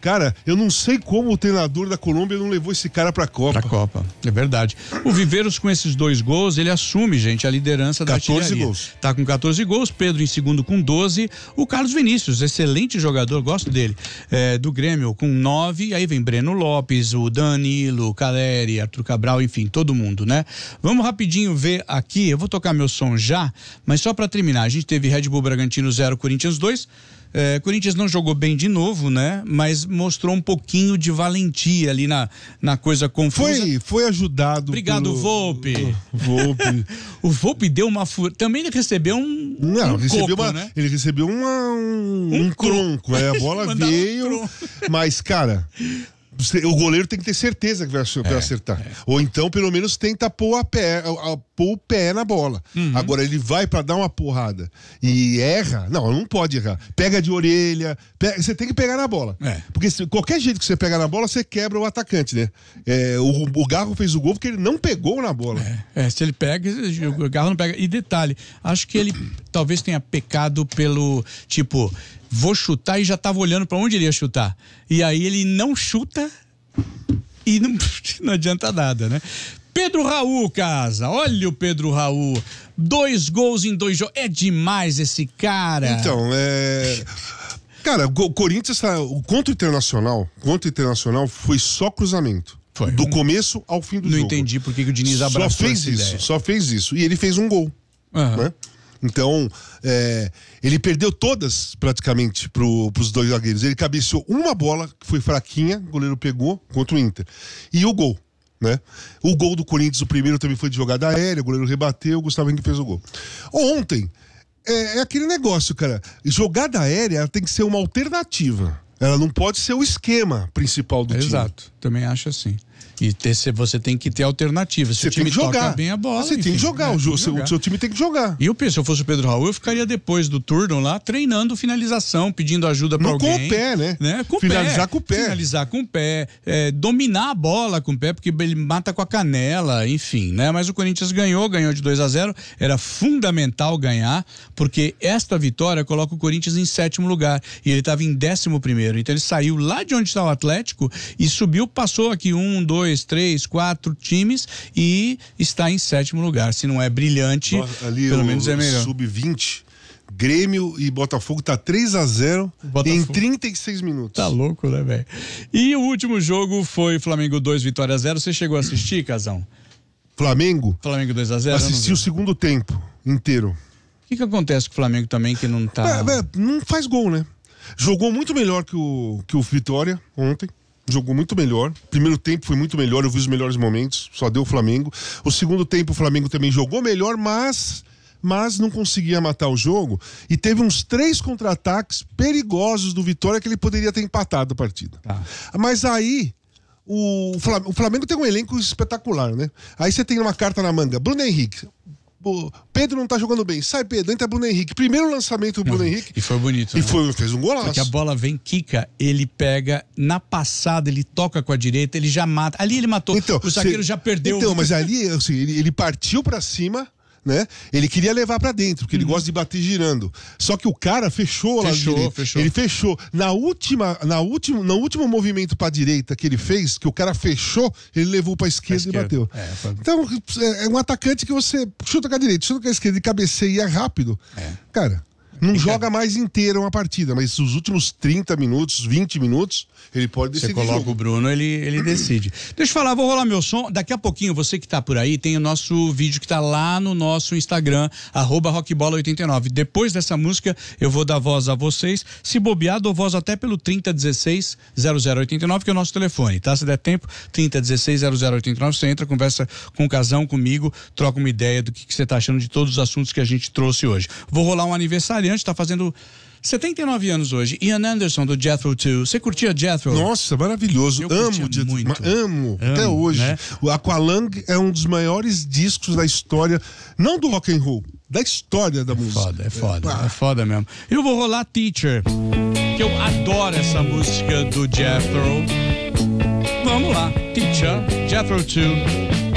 Cara, eu não sei como o treinador da Colômbia não levou esse cara pra Copa. Pra Copa, é verdade. O Viveiros, com esses 2 gols, ele assume, gente, a liderança da artilharia. 14 gols. Tá com 14 gols, Pedro em segundo com 12, o Carlos Vinícius, excelente jogador, gosto dele, do Grêmio, com 9, aí vem Breno Lopes, o Danilo, o Caleri, Arthur Cabral, enfim, todo mundo, né? Vamos rapidinho ver aqui, eu vou tocar meu som já, mas só pra terminar, a gente teve Red Bull Bragantino 0, Corinthians 2, Corinthians não jogou bem de novo, né? Mas mostrou um pouquinho de valentia ali na coisa confusa. Foi ajudado. Obrigado, Volpe. Volpe. O Volpe deu uma também ele recebeu ele recebeu um tronco, a bola veio, mas cara, o goleiro tem que ter certeza que vai acertar. Ou então, pelo menos, tenta pôr o pé na bola. Agora, ele vai pra dar uma porrada e erra. Não pode errar. Pega de orelha. Você tem que pegar na bola. Porque qualquer jeito que você pega na bola, você quebra o atacante, né? O Garro fez o gol porque ele não pegou na bola. Se ele pega, o Garro não pega. E detalhe, acho que ele talvez tenha pecado pelo, tipo, vou chutar e já tava olhando pra onde ele ia chutar. E aí ele não chuta e não adianta nada, né? Pedro Raul, casa. Olha o Pedro Raul. 2 gols em 2 jogos. É demais esse cara. Então, cara, o Corinthians contra o Internacional foi só cruzamento. Foi. Do começo ao fim do jogo. Não entendi por que o Diniz abraçou essa ideia. Só fez isso. E ele fez um gol. Né? Então, ele perdeu todas praticamente pros 2 zagueiros. Ele cabeceou uma bola que foi fraquinha, o goleiro pegou contra o Inter. E o gol, né? O gol do Corinthians, o primeiro também foi de jogada aérea, o goleiro rebateu, o Gustavo Henrique fez o gol. Ontem, é aquele negócio, cara. Jogada aérea ela tem que ser uma alternativa. Ela não pode ser o esquema principal do time. Exato, também acho assim. E você tem que ter alternativas. Se você o time tem que jogar. Toca bem a bola. Você tem que jogar. O seu time tem que jogar. E se eu fosse o Pedro Raul, eu ficaria depois do turno lá, treinando finalização, pedindo ajuda pra alguém. Com o pé, né? Finalizar com o pé. Dominar a bola com o pé, porque ele mata com a canela, enfim, né? Mas o Corinthians ganhou de 2-0. Era fundamental ganhar, porque esta vitória coloca o Corinthians em 7º lugar. E ele estava em 11º. Então ele saiu lá de onde está o Atlético e subiu, passou aqui 1, 2, 3, 4 times e está em 7º lugar. Se não é brilhante, ali pelo menos é melhor. Sub-20, Grêmio e Botafogo tá 3-0 em 36 minutos. Tá louco, né, velho? E o último jogo foi Flamengo 2, Vitória 0. Você chegou a assistir, Casão? Flamengo 2-0? Assisti o segundo tempo inteiro. O que acontece com o Flamengo também que não tá... Não faz gol, né? Jogou muito melhor que o Vitória ontem. Jogou muito melhor. Primeiro tempo foi muito melhor, eu vi os melhores momentos, só deu o Flamengo. O segundo tempo o Flamengo também jogou melhor, mas não conseguia matar o jogo. E teve uns 3 contra-ataques perigosos do Vitória que ele poderia ter empatado a partida. Mas aí o Flamengo tem um elenco espetacular, né? Aí você tem uma carta na manga, Bruno Henrique. Pedro não tá jogando bem. Sai, Pedro, entra Bruno Henrique. Primeiro lançamento do Bruno Henrique. E foi bonito. E fez um golaço. Porque a bola vem, quica, ele pega na passada, ele toca com a direita, ele já mata. Ali ele matou. Então, o zagueiro já perdeu. Então, mas ali, assim, ele partiu pra cima, né? Ele queria levar pra dentro, porque ele gosta de bater girando. Só que o cara fechou lá direito. Ele fechou. No último movimento pra direita que ele fez, que o cara fechou, ele levou pra esquerda e bateu. Então, é um atacante que você chuta com a direita, chuta com a esquerda e cabeceia rápido. Cara, não joga mais inteira uma partida, mas os últimos 30 minutos, 20 minutos, ele pode decidir. Você coloca o Bruno, ele decide. Deixa eu falar, vou rolar meu som. Daqui a pouquinho, você que tá por aí, tem o nosso vídeo que tá lá no nosso Instagram, @rockbola89. Depois dessa música, eu vou dar voz a vocês. Se bobear, dou voz até pelo 3016-0089, que é o nosso telefone, tá? Se der tempo, 3016-0089, você entra, conversa com o Casão, comigo, troca uma ideia do que você tá achando de todos os assuntos que a gente trouxe hoje. Vou rolar um aniversariante, tá fazendo 79 anos hoje. Ian Anderson, do Jethro Tull. Você curtia Jethro? Nossa, maravilhoso. Amo até hoje. Né? O Aqualung é um dos maiores discos da história, não do rock and roll, da história da música. É foda mesmo. Eu vou rolar Teacher, que eu adoro essa música do Jethro. Vamos lá, Teacher, Jethro Tull.